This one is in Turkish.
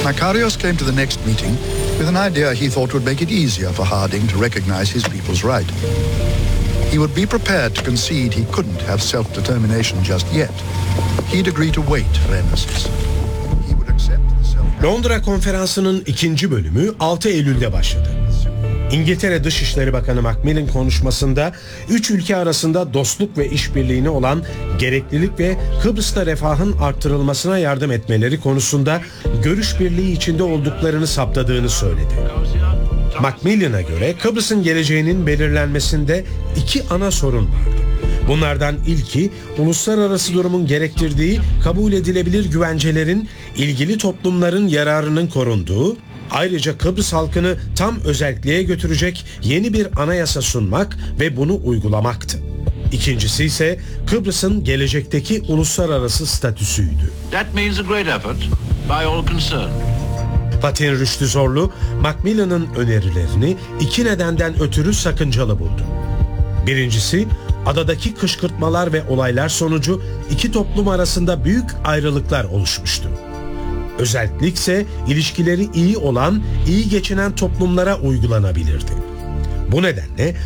Makarios came to the next meeting with an idea he thought would make it easier for Harding to recognize his people's right. He would be prepared to concede he couldn't have self-determination just yet. He'd agree to wait for Nemesis. He would accept the self- Londra Konferansı'nın ikinci bölümü 6 Eylül'de başladı. İngiltere Dışişleri Bakanı Macmillan konuşmasında 3 ülke arasında dostluk ve işbirliğine olan gereklilik ve Kıbrıs'ta refahın arttırılmasına yardım etmeleri konusunda görüş birliği içinde olduklarını saptadığını söyledi. Macmillan'a göre Kıbrıs'ın geleceğinin belirlenmesinde 2 ana sorun vardı. Bunlardan ilki uluslararası durumun gerektirdiği kabul edilebilir güvencelerin ilgili toplumların yararının korunduğu, ayrıca Kıbrıs halkını tam özerkliğe götürecek yeni bir anayasa sunmak ve bunu uygulamaktı. İkincisi ise Kıbrıs'ın gelecekteki uluslararası statüsüydü. That means a great effort by all concerned. Fatih Rüştü Zorlu, Macmillan'ın önerilerini 2 nedenden ötürü sakıncalı buldu. Birincisi, adadaki kışkırtmalar ve olaylar sonucu 2 toplum arasında büyük ayrılıklar oluşmuştu. Özerklik ise ilişkileri iyi olan, iyi geçinen toplumlara uygulanabilirdi. Bu nedenle